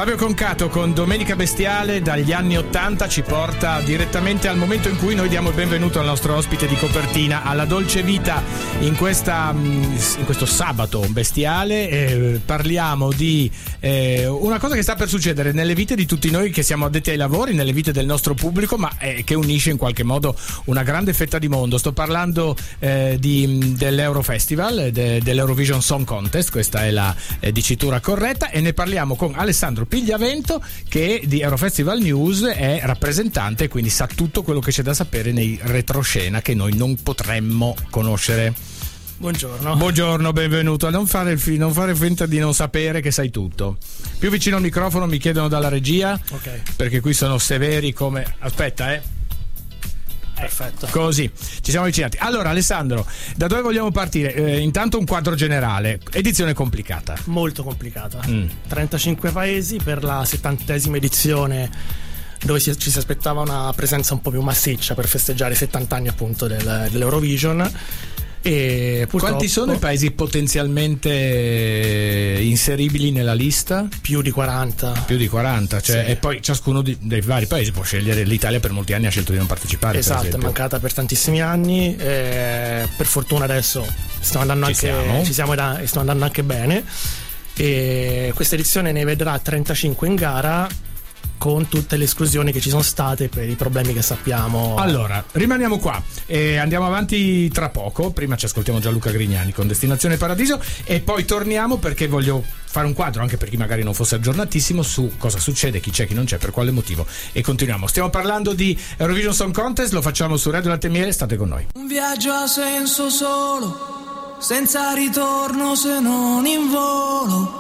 Fabio Concato con Domenica Bestiale dagli anni '80 ci porta direttamente al momento in cui noi diamo il benvenuto al nostro ospite di copertina, alla Dolce Vita. In questo sabato bestiale parliamo di una cosa che sta per succedere nelle vite di tutti noi che siamo addetti ai lavori, nelle vite del nostro pubblico, ma che unisce in qualche modo una grande fetta di mondo. Sto parlando dell'Eurofestival, dell'Eurovision Song Contest, questa è la dicitura corretta, e ne parliamo con Alessandro Pigliavento, che di Eurofestival News è rappresentante, quindi sa tutto quello che c'è da sapere nei retroscena che noi non potremmo conoscere. Buongiorno, benvenuto. Non fare finta di non sapere che sai tutto. Più vicino al microfono, mi chiedono dalla regia, okay, perché qui sono severi come... Aspetta, Perfetto. Così, ci siamo avvicinati. Allora, Alessandro, da dove vogliamo partire? Intanto un quadro generale. Edizione complicata. Molto complicata. 35 paesi per la 70ª edizione, dove ci si aspettava una presenza un po' più massiccia per festeggiare i 70 anni appunto dell'Eurovision. E purtroppo, quanti sono i paesi potenzialmente inseribili nella lista? Più di 40, cioè, sì. E poi ciascuno dei vari paesi può scegliere. L'Italia per molti anni ha scelto di non partecipare. Esatto, è mancata per tantissimi anni, per fortuna adesso stiamo andando anche bene, e questa edizione ne vedrà 35 in gara, con tutte le esclusioni che ci sono state per i problemi che sappiamo. Allora, rimaniamo qua e andiamo avanti tra poco. Prima ci ascoltiamo Gianluca Grignani con Destinazione Paradiso e poi torniamo, perché voglio fare un quadro, anche per chi magari non fosse aggiornatissimo, su cosa succede, chi c'è, chi non c'è, per quale motivo, e continuiamo. Stiamo parlando di Eurovision Song Contest, lo facciamo su Radio Latte e Miele, state con noi. Un viaggio ha senso solo, senza ritorno se non in volo.